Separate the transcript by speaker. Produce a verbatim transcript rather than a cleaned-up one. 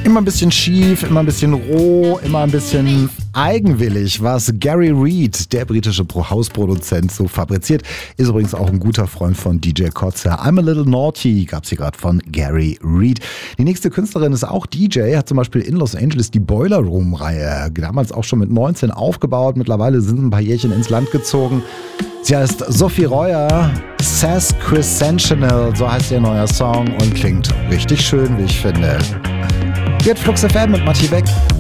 Speaker 1: Immer ein bisschen schief, immer ein bisschen roh, immer ein bisschen eigenwillig, was Gary Reed, der britische Hausproduzent, so fabriziert. Ist übrigens auch ein guter Freund von D J Kotze. I'm a Little Naughty gab's hier gerade von Gary Reed. Die nächste Künstlerin ist auch D J, hat zum Beispiel in Los Angeles die Boiler Room-Reihe damals auch schon mit neunzehn aufgebaut. Mittlerweile sind ein paar Jährchen ins Land gezogen. Sie heißt Sophie Reuer, Sass Crescentional, so heißt ihr neuer Song und klingt richtig schön, wie ich finde. Jetzt Flux F M mit Matti Beck.